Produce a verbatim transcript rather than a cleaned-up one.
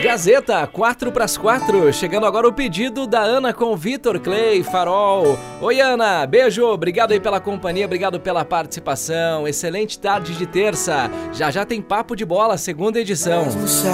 Gazeta, quatro pras quatro. Chegando agora o pedido da Ana com Vitor Clay, Farol. Oi, Ana, beijo, obrigado aí pela companhia, obrigado pela participação. Excelente tarde de terça. Já já tem Papo de Bola, segunda edição.